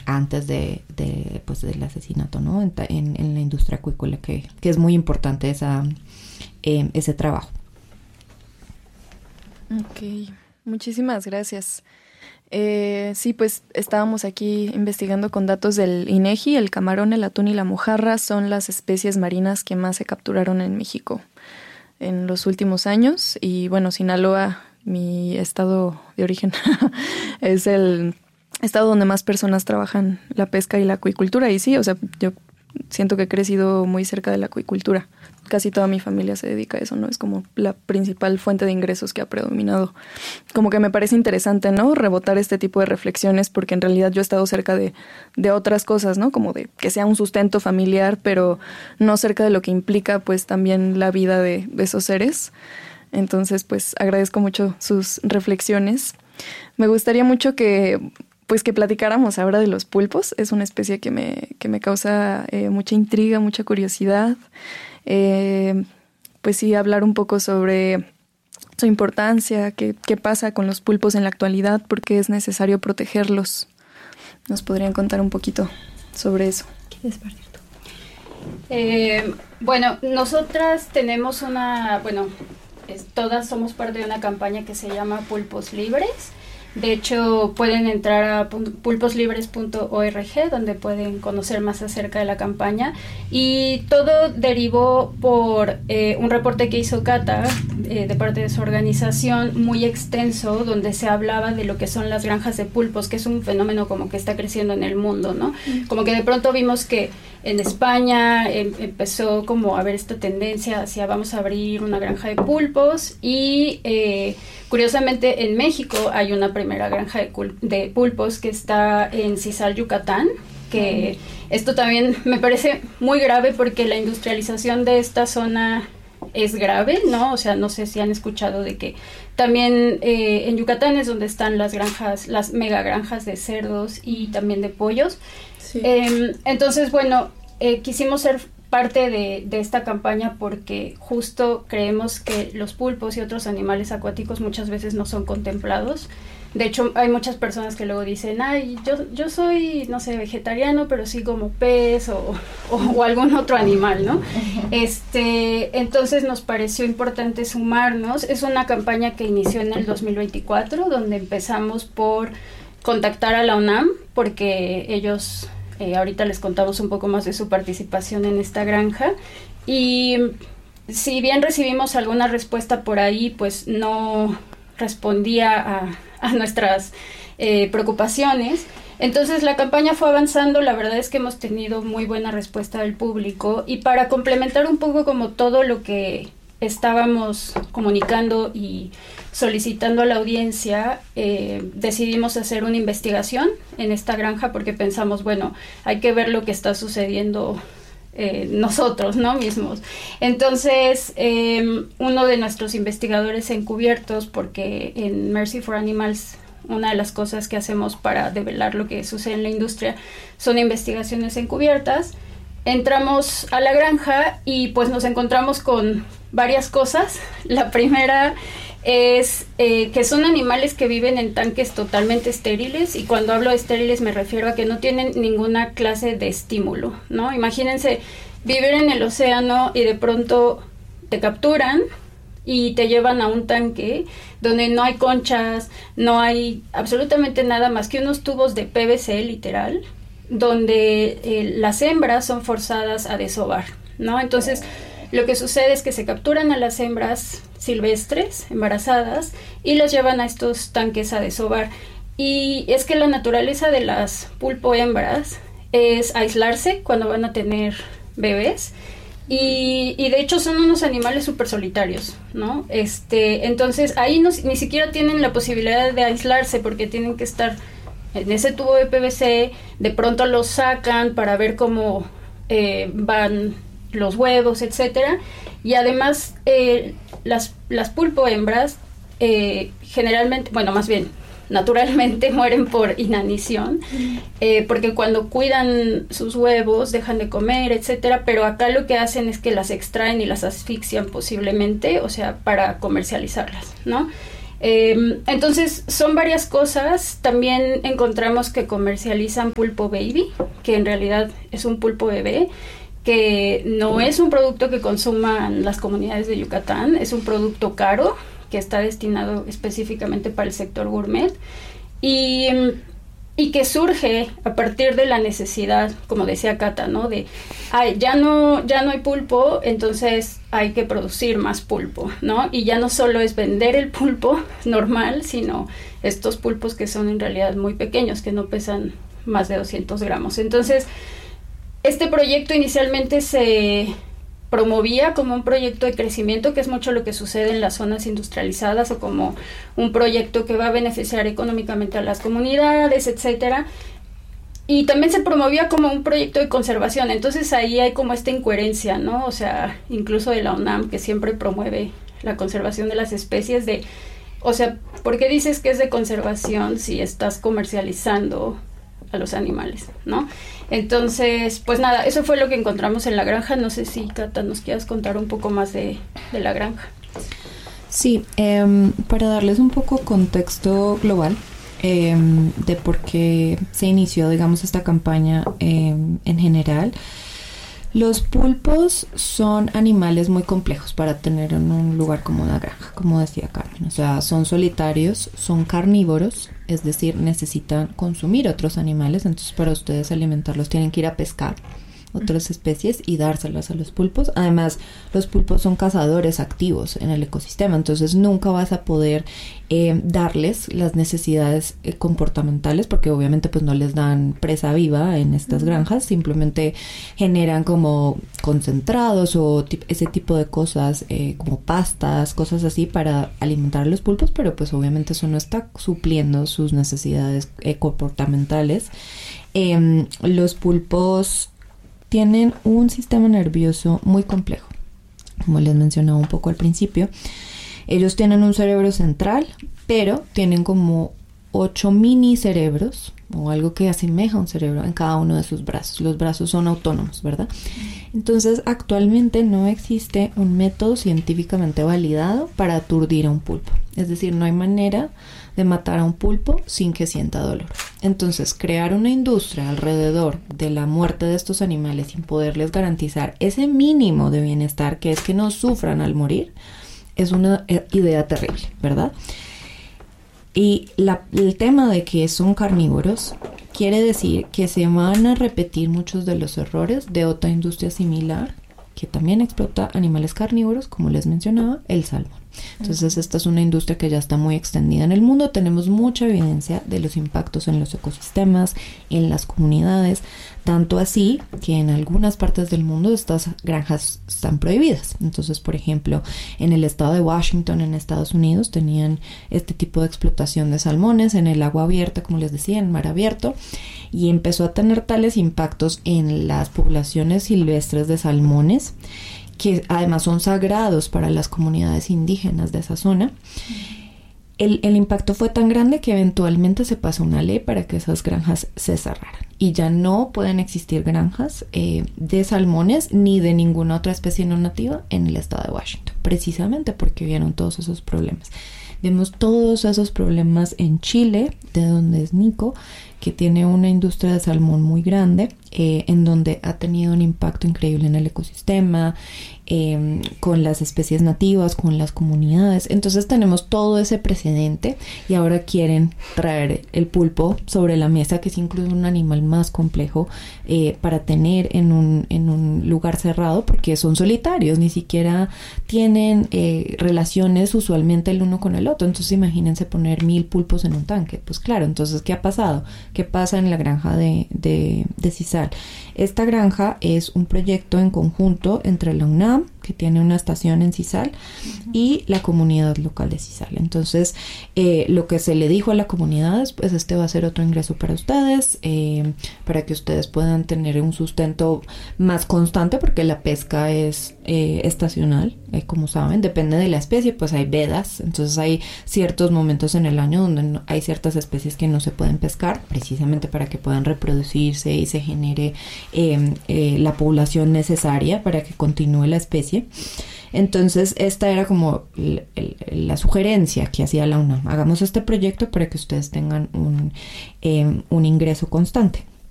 antes pues del asesinato, ¿no? En la industria acuícola, que es muy importante ese trabajo. Ok, muchísimas gracias. Sí, pues estábamos aquí investigando con datos del INEGI. El camarón, el atún y la mojarra son las especies marinas que más se capturaron en México en los últimos años. Y bueno, Sinaloa, mi estado de origen, es el estado donde más personas trabajan la pesca y la acuicultura. Y sí, o sea, yo siento que he crecido muy cerca de la acuicultura. Casi toda mi familia se dedica a eso, ¿no? Es como la principal fuente de ingresos que ha predominado. Como que me parece interesante, ¿no? Rebotar este tipo de reflexiones, porque en realidad yo he estado cerca de otras cosas, ¿no? Como de que sea un sustento familiar, pero no cerca de lo que implica, pues, también la vida de esos seres. Entonces, pues, agradezco mucho sus reflexiones. Me gustaría mucho que platicáramos ahora de los pulpos. Es una especie que me causa mucha intriga, mucha curiosidad. Pues sí, hablar un poco sobre su importancia, qué pasa con los pulpos en la actualidad, por qué es necesario protegerlos. ¿Nos podrían contar un poquito sobre eso? ¿Quieres partir tú? Bueno, nosotras tenemos todas somos parte de una campaña que se llama Pulpos Libres. De hecho, pueden entrar a pulposlibres.org, donde pueden conocer más acerca de la campaña. Y todo derivó por un reporte que hizo Cata, de parte de su organización, muy extenso, donde se hablaba de lo que son las granjas de pulpos, que es un fenómeno como que está creciendo en el mundo, ¿no? Como que de pronto vimos que en España empezó como a haber esta tendencia hacia vamos a abrir una granja de pulpos y curiosamente en México hay una primera granja de pulpos que está en Cizal, Yucatán, que esto también me parece muy grave porque la industrialización de esta zona es grave, ¿no? O sea, no sé si han escuchado de que también en Yucatán es donde están las granjas, las mega granjas de cerdos y también de pollos. Sí. Entonces, bueno, quisimos ser parte de esta campaña porque justo creemos que los pulpos y otros animales acuáticos muchas veces no son contemplados. De hecho, hay muchas personas que luego dicen, ay, yo soy, no sé, vegetariano, pero sí como pez o algún otro animal, ¿no? Entonces nos pareció importante sumarnos. Es una campaña que inició en el 2024, donde empezamos por contactar a la UNAM, porque ellos, ahorita les contamos un poco más de su participación en esta granja, y si bien recibimos alguna respuesta por ahí, pues no respondía a nuestras preocupaciones. Entonces la campaña fue avanzando, la verdad es que hemos tenido muy buena respuesta del público, y para complementar un poco como todo lo que estábamos comunicando y solicitando a la audiencia, decidimos hacer una investigación en esta granja porque pensamos, bueno, hay que ver lo que está sucediendo nosotros, ¿no? Mismos. Entonces, uno de nuestros investigadores encubiertos, porque en Mercy for Animals una de las cosas que hacemos para develar lo que sucede en la industria son investigaciones encubiertas, entramos a la granja y pues nos encontramos con varias cosas. La primera es que son animales que viven en tanques totalmente estériles, y cuando hablo de estériles me refiero a que no tienen ninguna clase de estímulo, ¿no? Imagínense vivir en el océano y de pronto te capturan y te llevan a un tanque donde no hay conchas, no hay absolutamente nada más que unos tubos de PVC literal, donde las hembras son forzadas a desovar, ¿no? Entonces lo que sucede es que se capturan a las hembras silvestres, embarazadas, y las llevan a estos tanques a desovar. Y es que la naturaleza de las pulpo hembras es aislarse cuando van a tener bebés, y de hecho son unos animales súper solitarios, ¿no? Entonces ahí ni siquiera tienen la posibilidad de aislarse porque tienen que estar en ese tubo de PVC, de pronto los sacan para ver cómo van los huevos, etcétera, y además las pulpo hembras generalmente, bueno, más bien naturalmente mueren por inanición, porque cuando cuidan sus huevos dejan de comer, etcétera, pero acá lo que hacen es que las extraen y las asfixian posiblemente, o sea, para comercializarlas, ¿no? Entonces son varias cosas. También encontramos que comercializan pulpo baby, que en realidad es un pulpo bebé, que no es un producto que consuman las comunidades de Yucatán, es un producto caro que está destinado específicamente para el sector gourmet y que surge a partir de la necesidad, como decía Cata, ¿no? De, ya no hay pulpo, entonces hay que producir más pulpo, ¿no? Y ya no solo es vender el pulpo normal, sino estos pulpos que son en realidad muy pequeños, que no pesan más de 200 gramos. Entonces, este proyecto inicialmente se promovía como un proyecto de crecimiento, que es mucho lo que sucede en las zonas industrializadas, o como un proyecto que va a beneficiar económicamente a las comunidades, etcétera. Y también se promovía como un proyecto de conservación. Entonces ahí hay como esta incoherencia, ¿no? O sea, incluso de la UNAM, que siempre promueve la conservación de las especies, o sea, ¿por qué dices que es de conservación si estás comercializando a los animales, ¿no? Entonces, pues nada, eso fue lo que encontramos en la granja. No sé si, Cata, nos quieras contar un poco más de la granja. Sí, para darles un poco contexto global de por qué se inició, digamos, esta campaña en general. Los pulpos son animales muy complejos para tener en un lugar como una granja, como decía Carmen. O sea, son solitarios, son carnívoros, es decir, necesitan consumir otros animales. Entonces, para ustedes alimentarlos tienen que ir a pescar otras especies y dárselas a los pulpos. Además, los pulpos son cazadores activos en el ecosistema, entonces nunca vas a poder darles las necesidades comportamentales, porque obviamente pues no les dan presa viva en estas granjas, simplemente generan como concentrados o ese tipo de cosas, como pastas, cosas así para alimentar a los pulpos, pero pues obviamente eso no está supliendo sus necesidades comportamentales. Los pulpos tienen un sistema nervioso muy complejo, como les mencionaba un poco al principio. Ellos tienen un cerebro central, pero tienen como 8 mini cerebros, o algo que asemeja a un cerebro en cada uno de sus brazos. Los brazos son autónomos, ¿verdad? Entonces, actualmente no existe un método científicamente validado para aturdir a un pulpo. Es decir, no hay manera de matar a un pulpo sin que sienta dolor. Entonces, crear una industria alrededor de la muerte de estos animales sin poderles garantizar ese mínimo de bienestar, que es que no sufran al morir, es una idea terrible, ¿verdad? Y el tema de que son carnívoros quiere decir que se van a repetir muchos de los errores de otra industria similar que también explota animales carnívoros, como les mencionaba, el salmón. Entonces, esta es una industria que ya está muy extendida en el mundo. Tenemos mucha evidencia de los impactos en los ecosistemas, en las comunidades, tanto así que en algunas partes del mundo estas granjas están prohibidas. Entonces, por ejemplo, en el estado de Washington, en Estados Unidos, tenían este tipo de explotación de salmones en el agua abierta, como les decía, en mar abierto, y empezó a tener tales impactos en las poblaciones silvestres de salmones, que además son sagrados para las comunidades indígenas de esa zona. El impacto fue tan grande que eventualmente se pasó una ley para que esas granjas se cerraran. Y ya no pueden existir granjas de salmones ni de ninguna otra especie no nativa en el estado de Washington, precisamente porque vieron todos esos problemas. Vemos todos esos problemas en Chile, de donde es Nico, que tiene una industria de salmón muy grande, en donde ha tenido un impacto increíble en el ecosistema, con las especies nativas, con las comunidades. Entonces tenemos todo ese precedente y ahora quieren traer el pulpo sobre la mesa, que es incluso un animal más complejo para tener en un lugar cerrado, porque son solitarios, ni siquiera tienen relaciones usualmente el uno con el otro. Entonces imagínense poner 1000 pulpos en un tanque. Pues claro, entonces ¿qué ha pasado? ¿Qué pasa en la granja de Cizal? Esta granja es un proyecto en conjunto entre la UNAM, que tiene una estación en Cizal, y la comunidad local de Cizal. Entonces, lo que se le dijo a la comunidad es, pues este va a ser otro ingreso para ustedes, para que ustedes puedan tener un sustento más constante, porque la pesca es estacional, como saben, depende de la especie, pues hay vedas, entonces hay ciertos momentos en el año donde hay ciertas especies que no se pueden pescar, precisamente para que puedan reproducirse y se genere la población necesaria para que continúe la especie. Entonces, esta era como la sugerencia que hacía la UNAM. Hagamos este proyecto para que ustedes tengan un ingreso constante.